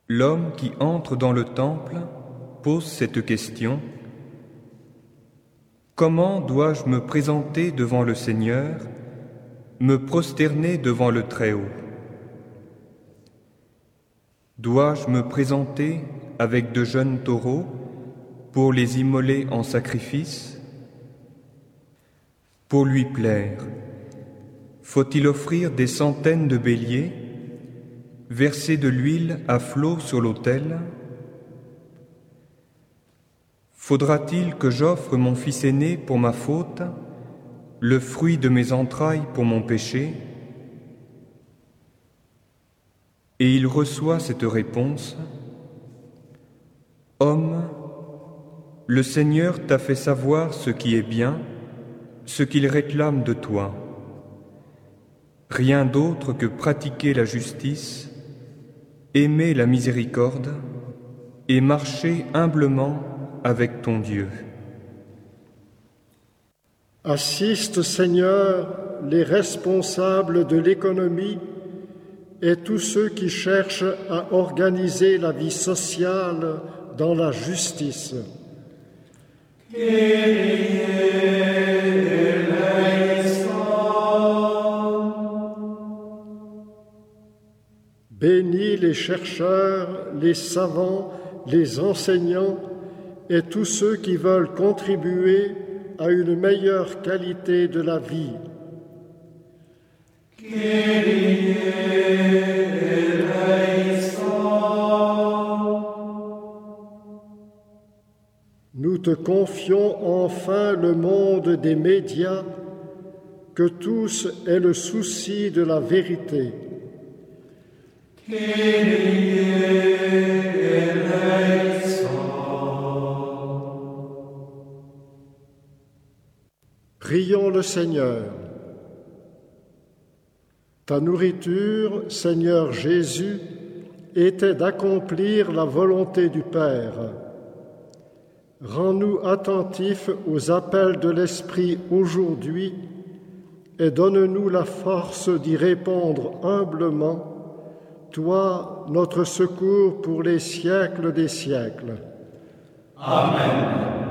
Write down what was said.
L'homme qui entre dans le temple pose cette question: comment dois-je me présenter devant le Seigneur, me prosterner devant le Très-Haut? Dois-je me présenter avec de jeunes taureaux pour les immoler en sacrifice? Pour lui plaire, faut-il offrir des centaines de béliers, verser de l'huile à flot sur l'autel? Faudra-t-il que j'offre mon fils aîné pour ma faute, le fruit de mes entrailles pour mon péché? Et il reçoit cette réponse: Homme, le Seigneur t'a fait savoir ce qui est bien, ce qu'il réclame de toi. Rien d'autre que pratiquer la justice, aimer la miséricorde et marcher humblement avec ton Dieu. Assiste, Seigneur, les responsables de l'économie et tous ceux qui cherchent à organiser la vie sociale dans la justice. Bénis les chercheurs, les savants, les enseignants et tous ceux qui veulent contribuer à une meilleure qualité de la vie. Nous te confions enfin le monde des médias, que tous aient le souci de la vérité. Prions le Seigneur. Ta nourriture, Seigneur Jésus, était d'accomplir la volonté du Père. Rends-nous attentifs aux appels de l'Esprit aujourd'hui et donne-nous la force d'y répondre humblement, toi, notre secours pour les siècles des siècles. Amen.